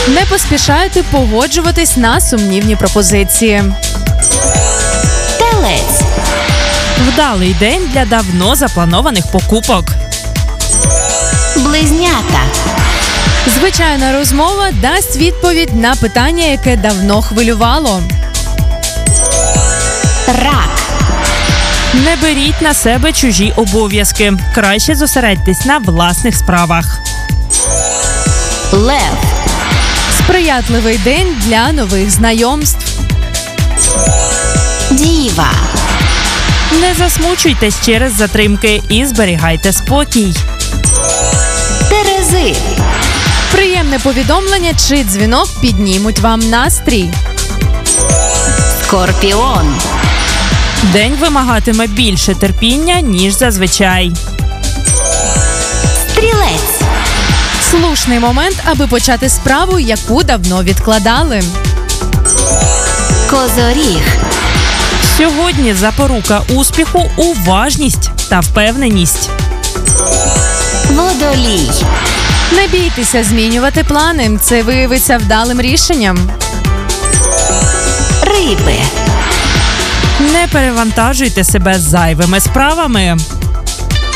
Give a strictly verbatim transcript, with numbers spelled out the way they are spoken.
Не поспішайте погоджуватись на сумнівні пропозиції. Телець. Вдалий день для давно запланованих покупок. Близнята. Звичайна розмова дасть відповідь на питання, яке давно хвилювало. Рак. Не беріть на себе чужі обов'язки. Краще зосередьтесь на власних справах. Лев. Сприятливий день для нових знайомств. Діва. Не засмучуйтесь через затримки і зберігайте спокій. Терези. Приємне повідомлення чи дзвінок піднімуть вам настрій. Скорпіон. День вимагатиме більше терпіння, ніж зазвичай. Стрілець. Слушний момент, аби почати справу, яку давно відкладали. Козоріг. Сьогодні запорука успіху – уважність та впевненість. Водолій. Не бійтеся змінювати плани, це виявиться вдалим рішенням. Риби. Не перевантажуйте себе зайвими справами.